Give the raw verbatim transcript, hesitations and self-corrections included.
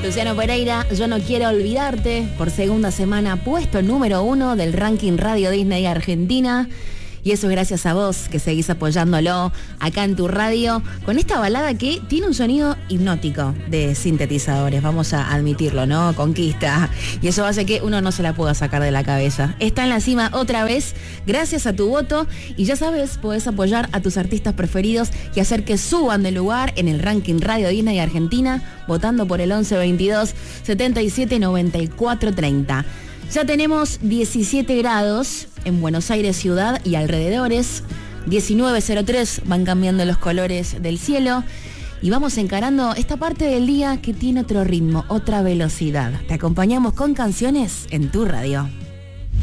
Luciano Pereira, Yo no quiero olvidarte, por segunda semana puesto número uno del ranking Radio Disney Argentina. Y eso es gracias a vos, que seguís apoyándolo acá en tu radio, con esta balada que tiene un sonido hipnótico de sintetizadores, vamos a admitirlo, ¿no? Conquista. Y eso hace que uno no se la pueda sacar de la cabeza. Está en la cima otra vez, gracias a tu voto. Y ya sabes, podés apoyar a tus artistas preferidos y hacer que suban de lugar en el ranking Radio Disney Argentina, votando por el once veintidós setenta y siete noventa y cuatro treinta. Ya tenemos diecisiete grados en Buenos Aires ciudad y alrededores, diecinueve cero tres, van cambiando los colores del cielo y vamos encarando esta parte del día que tiene otro ritmo, otra velocidad. Te acompañamos con canciones en tu radio.